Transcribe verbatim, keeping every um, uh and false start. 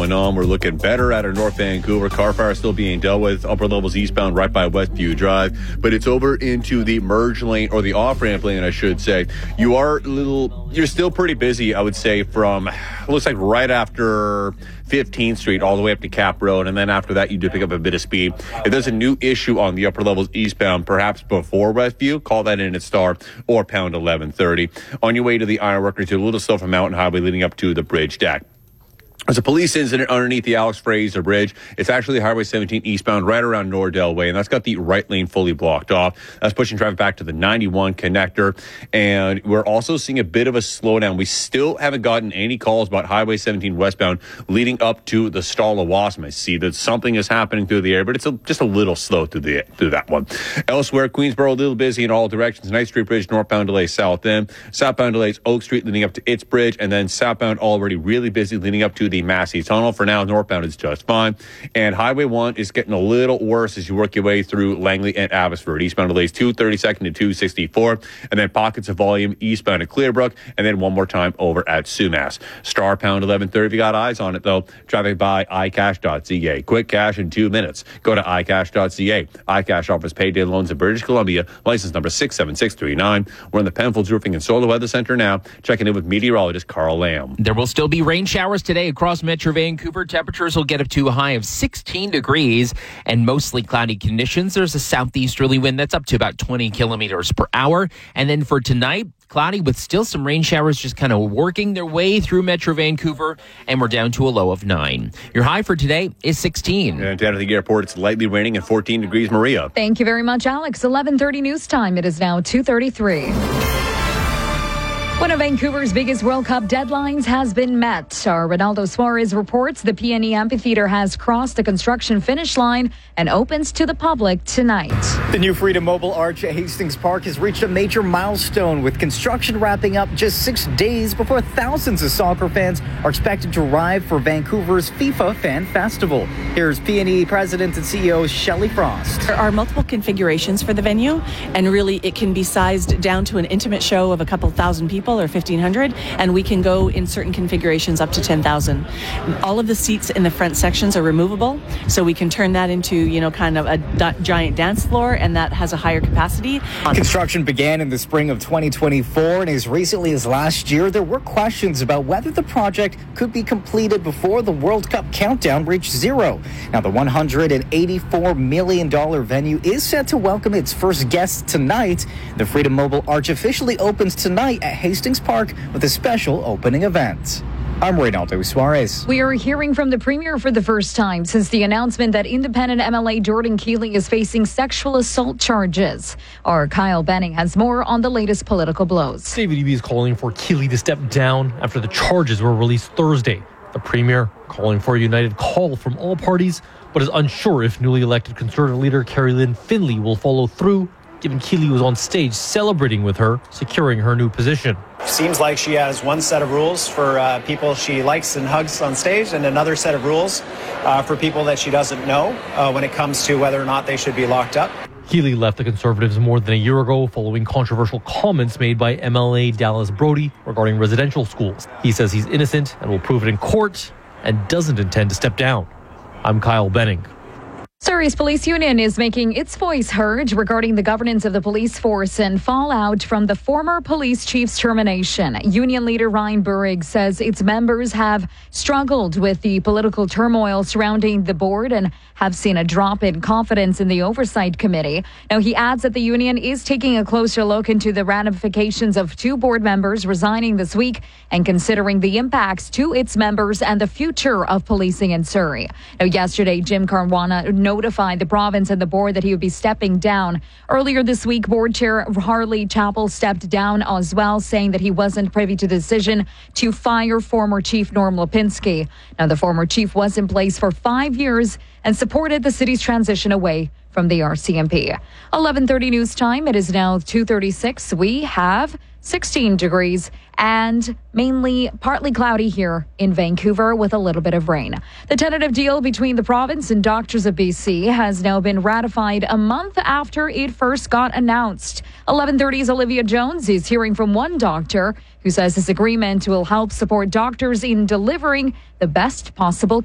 going on. We're looking better at our North Vancouver. Car fire still being dealt with. Upper levels eastbound right by Westview Drive. But it's over into the merge lane, or the off-ramp lane, I should say. You are a little, you're still pretty busy, I would say, from, it looks like right after fifteenth Street all the way up to Cap Road. And then after that, you do pick up a bit of speed. If there's a new issue on the upper levels eastbound, perhaps before Westview, call that in at Star or pound eleven thirty. On your way to the Ironworkers, you're a little slow from Mountain Highway leading up to the bridge deck. There's a police incident underneath the Alex Fraser Bridge. It's actually Highway seventeen eastbound right around Nordell Way, and that's got the right lane fully blocked off. That's pushing traffic back to the ninety-one connector, and we're also seeing a bit of a slowdown. We still haven't gotten any calls about Highway seventeen westbound leading up to the Stall of Wasm. I see that something is happening through the area, but it's a, just a little slow through the through that one. Elsewhere, Queensboro, a little busy in all directions. Ninth Street Bridge, northbound delays south end. Southbound delays Oak Street leading up to its bridge, and then southbound already really busy leading up to the Massey Tunnel. For now, northbound is just fine. And Highway one is getting a little worse as you work your way through Langley and Abbotsford. Eastbound delays two thirty-second to two sixty-four, and then pockets of volume eastbound at Clearbrook, and then one more time over at Sumas. Star pound eleven thirty. If you got eyes on it, though, traffic by i cash dot c a. Quick cash in two minutes. Go to i cash dot c a. iCash offers payday loans in British Columbia. License number six seven six three nine. We're in the Penfolds Roofing and Solar Weather Center now. Checking in with meteorologist Carl Lamb. There will still be rain showers today across Metro Vancouver. Temperatures will get up to a high of sixteen degrees and mostly cloudy conditions. There's a southeasterly wind that's up to about twenty kilometers per hour. And then for tonight, cloudy with still some rain showers just kind of working their way through Metro Vancouver, and we're down to a low of nine. Your high for today is sixteen. And down at the airport, it's lightly raining and fourteen degrees. Maria. Thank you very much, Alex. eleven thirty news time. It is now two thirty-three. One of Vancouver's biggest World Cup deadlines has been met. Our Ronaldo Suarez reports the P N E Amphitheater has crossed the construction finish line and opens to the public tonight. The new Freedom Mobile Arch at Hastings Park has reached a major milestone, with construction wrapping up just six days before thousands of soccer fans are expected to arrive for Vancouver's FIFA Fan Festival. Here's P N E President and C E O Shelley Frost. There are multiple configurations for the venue, and really it can be sized down to an intimate show of a couple thousand people or fifteen hundred, and we can go in certain configurations up to ten thousand. All of the seats in the front sections are removable, so we can turn that into, you know, kind of a d- giant dance floor, and that has a higher capacity. Construction began in the spring of twenty twenty-four, and as recently as last year, there were questions about whether the project could be completed before the World Cup countdown reached zero. Now, the one hundred eighty-four million dollars venue is set to welcome its first guests tonight. The Freedom Mobile Arch officially opens tonight at Hastings Park with a special opening event. I'm Reynaldo Suarez. We are hearing from the Premier for the first time since the announcement that independent M L A Jordan Keeley is facing sexual assault charges. Our Kyle Benning has more on the latest political blows. David Eby is calling for Keeley to step down after the charges were released Thursday. The Premier calling for a united call from all parties, but is unsure if newly elected Conservative leader Carrie Lynn Finley will follow through, given Keeley was on stage celebrating with her, securing her new position. Seems like she has one set of rules for uh, people she likes and hugs on stage, and another set of rules uh, for people that she doesn't know uh, when it comes to whether or not they should be locked up. Keeley left the Conservatives more than a year ago following controversial comments made by M L A Dallas Brody regarding residential schools. He says he's innocent and will prove it in court and doesn't intend to step down. I'm Kyle Benning. Surrey's police union is making its voice heard regarding the governance of the police force and fallout from the former police chief's termination. Union leader Ryan Burrig says its members have struggled with the political turmoil surrounding the board and have seen a drop in confidence in the oversight committee. Now, he adds that the union is taking a closer look into the ramifications of two board members resigning this week and considering the impacts to its members and the future of policing in Surrey. Now, yesterday, Jim Caruana notified the province and the board that he would be stepping down. Earlier this week, board chair Harley Chappell stepped down as well, saying that he wasn't privy to the decision to fire former chief Norm Lipinski. Now, the former chief was in place for five years and supported the city's transition away from the R C M P. eleven thirty news time. It is now two thirty-six. We have sixteen degrees and mainly partly cloudy here in Vancouver with a little bit of rain. The tentative deal between the province and Doctors of B C has now been ratified a month after it first got announced. eleven thirty's Olivia Jones is hearing from one doctor who says this agreement will help support doctors in delivering the best possible